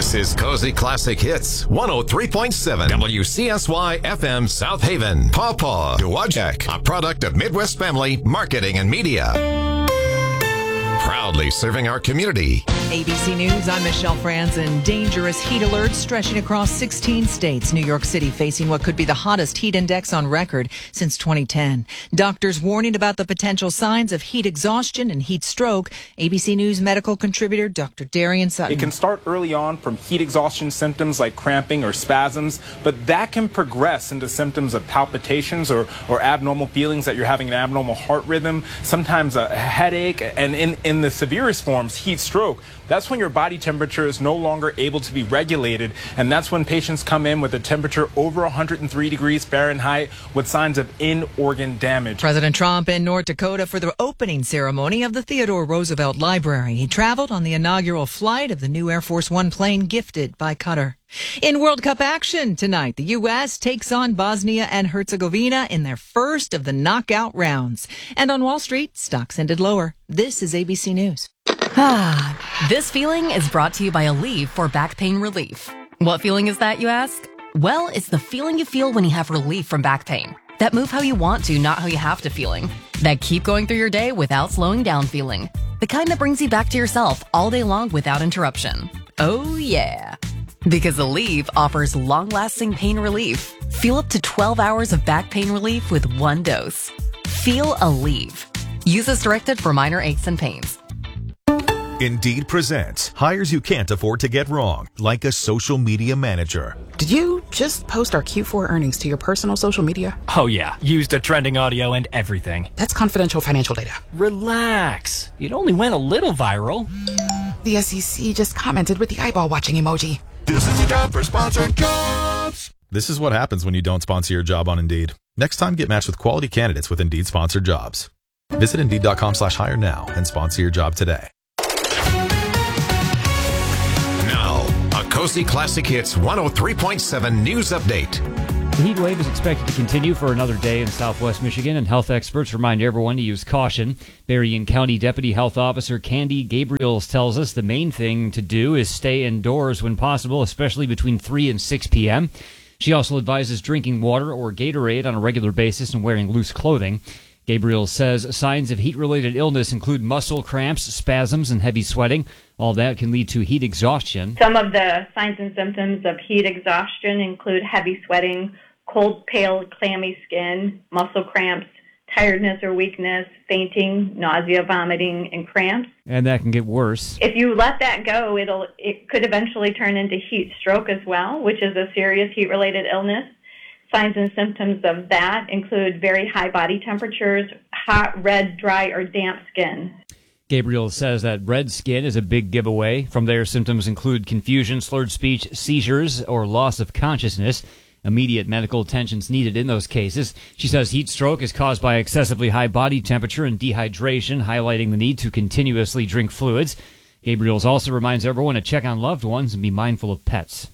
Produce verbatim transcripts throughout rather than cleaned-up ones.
This is Cozy Classic Hits, one oh three point seven W C S Y F M South Haven. Pawpaw Dowagiac, a product of Midwest Family Marketing and Media. Proudly serving our community. A B C News, I'm Michelle Franzen. Dangerous heat alerts stretching across sixteen states. New York City facing what could be the hottest heat index on record since twenty ten. Doctors warning about the potential signs of heat exhaustion and heat stroke. A B C News medical contributor Doctor Darian Sutton. It can start early on from heat exhaustion symptoms like cramping or spasms, but that can progress into symptoms of palpitations or, or abnormal feelings that you're having an abnormal heart rhythm, sometimes a headache, and in, in the severest forms, heat stroke. That's when your body temperature is no longer able to be regulated, and that's when patients come in with a temperature over one hundred three degrees Fahrenheit with signs of in-organ damage. President Trump in North Dakota for the opening ceremony of the Theodore Roosevelt Library. He traveled on the inaugural flight of the new Air Force One plane gifted by Qatar. In World Cup action tonight, the U S takes on Bosnia and Herzegovina in their first of the knockout rounds. And on Wall Street, stocks ended lower. This is A B C News. Ah, this feeling is brought to you by Aleve for back pain relief. What feeling is that, you ask? Well, it's the feeling you feel when you have relief from back pain. That move how you want to, not how you have to feeling. That keep going through your day without slowing down feeling. The kind that brings you back to yourself all day long without interruption. Oh, yeah. Because Aleve offers long-lasting pain relief. Feel up to twelve hours of back pain relief with one dose. Feel Aleve. Use as directed for minor aches and pains. Indeed presents hires you can't afford to get wrong, like a social media manager. Did you just post our Q four earnings to your personal social media? Oh yeah, used a trending audio and everything. That's confidential financial data. Relax. It only went a little viral. The S E C just commented with the eyeball watching emoji. This is a job for sponsored jobs. This is what happens when you don't sponsor your job on Indeed. Next time, get matched with quality candidates with Indeed sponsored jobs. Visit Indeed.com slash hire now and sponsor your job today. Now, a Cozy Classic Hits one oh three point seven news update. The heat wave is expected to continue for another day in southwest Michigan, and health experts remind everyone to use caution. Berrien County Deputy Health Officer Candy Gabriels tells us the main thing to do is stay indoors when possible, especially between three and six p.m. She also advises drinking water or Gatorade on a regular basis and wearing loose clothing. Gabriel says signs of heat-related illness include muscle cramps, spasms, and heavy sweating. All that can lead to heat exhaustion. Some of the signs and symptoms of heat exhaustion include heavy sweating, cold, pale, clammy skin, muscle cramps, tiredness or weakness, fainting, nausea, vomiting, and cramps. And that can get worse. If you let that go, it'll it could eventually turn into heat stroke as well, which is a serious heat-related illness. Signs and symptoms of that include very high body temperatures, hot, red, dry, or damp skin. Gabriel says that red skin is a big giveaway. From there, symptoms include confusion, slurred speech, seizures, or loss of consciousness. Immediate medical attention is needed in those cases. She says heat stroke is caused by excessively high body temperature and dehydration, highlighting the need to continuously drink fluids. Gabriel also reminds everyone to check on loved ones and be mindful of pets.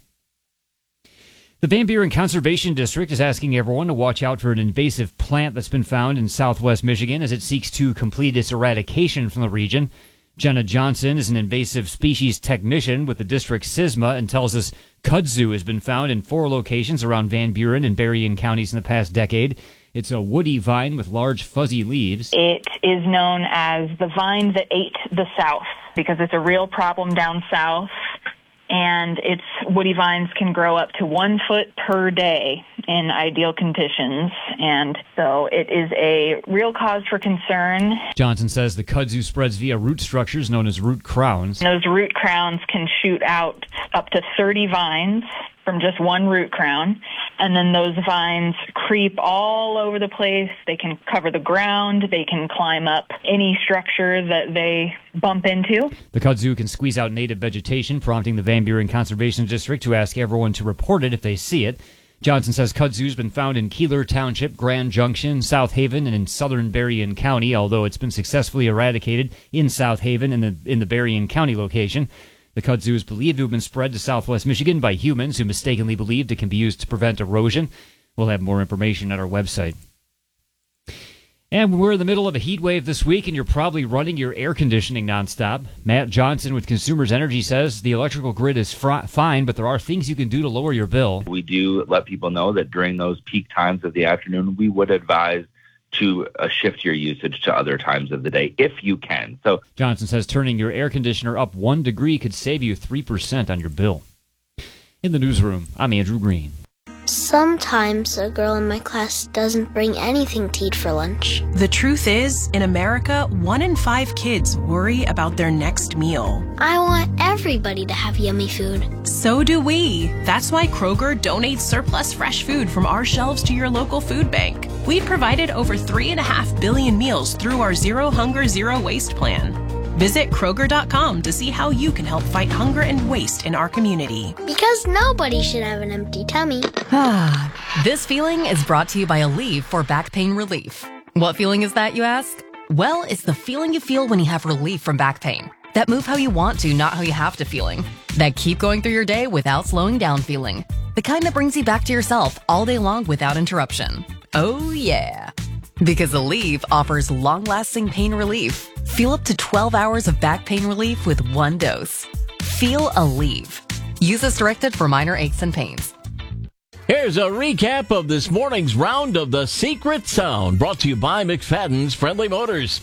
The Van Buren Conservation District is asking everyone to watch out for an invasive plant that's been found in southwest Michigan as it seeks to complete its eradication from the region. Jenna Johnson is an invasive species technician with the district's SISMA and tells us kudzu has been found in four locations around Van Buren and Berrien counties in the past decade. It's a woody vine with large fuzzy leaves. It is known as the vine that ate the South because it's a real problem down south. And its woody vines can grow up to one foot per day in ideal conditions. And so it is a real cause for concern. Johnson says the kudzu spreads via root structures known as root crowns. Those root crowns can shoot out up to thirty vines from just one root crown. And then those vines creep all over the place. They can cover the ground. They can climb up any structure that they bump into. The kudzu can squeeze out native vegetation, prompting the Van Buren Conservation District to ask everyone to report it if they see it. Johnson says kudzu's been found in Keeler Township, Grand Junction, South Haven, and in southern Berrien County, although it's been successfully eradicated in South Haven and in the, in the Berrien County location. The kudzu is believed to have been spread to southwest Michigan by humans who mistakenly believed it can be used to prevent erosion. We'll have more information at our website. And we're in the middle of a heat wave this week, and you're probably running your air conditioning nonstop. Matt Johnson with Consumers Energy says the electrical grid is fr- fine, but there are things you can do to lower your bill. We do let people know that during those peak times of the afternoon, we would advise to uh, shift your usage to other times of the day if you can. So Johnson says turning your air conditioner up one degree could save you three percent on your bill. In the newsroom, I'm Andrew Green. Sometimes a girl in my class doesn't bring anything to eat for lunch. The truth is, in America, one in five kids worry about their next meal. I want everybody to have yummy food. So do we. That's why Kroger donates surplus fresh food from our shelves to your local food bank. We've provided over three and a half billion meals through our Zero Hunger, Zero Waste plan. Visit Kroger dot com to see how you can help fight hunger and waste in our community. Because nobody should have an empty tummy. This feeling is brought to you by Aleve for back pain relief. What feeling is that, you ask? Well, it's the feeling you feel when you have relief from back pain. That move how you want to, not how you have to feeling. That keep going through your day without slowing down feeling. The kind that brings you back to yourself all day long without interruption. Oh, yeah. Because Aleve offers long-lasting pain relief. Feel up to twelve hours of back pain relief with one dose. Feel Aleve. Use as directed for minor aches and pains. Here's a recap of this morning's round of the Secret Sound, brought to you by McFadden's Friendly Motors.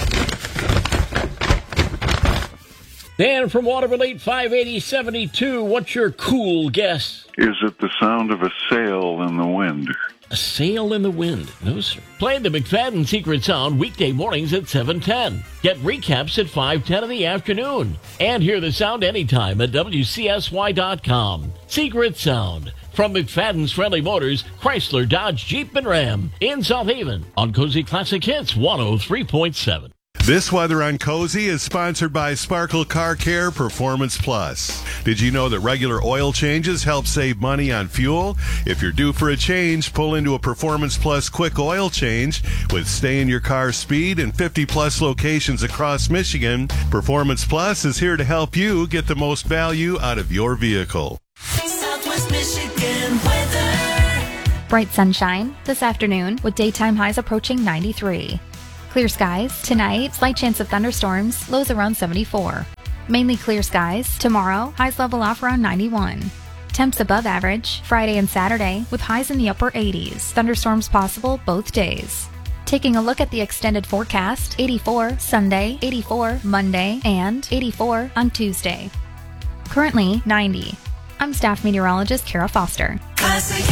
Dan from Waterville eight five eighty seventy-two, what's your cool guess? Is it the sound of a sail in the wind? A sail in the wind? No, sir. Play the McFadden Secret Sound weekday mornings at seven ten. Get recaps at five ten in the afternoon. And hear the sound anytime at W C S Y dot com. Secret Sound from McFadden's Friendly Motors, Chrysler, Dodge, Jeep, and Ram in South Haven on Cozy Classic Hits one oh three point seven. This weather on Cozy is sponsored by Sparkle Car Care Performance Plus. Did you know that regular oil changes help save money on fuel? If you're due for a change, pull into a Performance Plus quick oil change. With stay in your car speed and fifty plus locations across Michigan, Performance Plus is here to help you get the most value out of your vehicle. Southwest Michigan weather. Bright sunshine this afternoon with daytime highs approaching ninety-three. Clear skies tonight, slight chance of thunderstorms, lows around seventy-four. Mainly clear skies tomorrow, highs level off around ninety-one. Temps above average Friday and Saturday with highs in the upper eighties. Thunderstorms possible both days. Taking a look at the extended forecast, eighty-four Sunday, eighty-four Monday, and eighty-four on Tuesday. Currently ninety. I'm staff meteorologist Kara Foster. Classic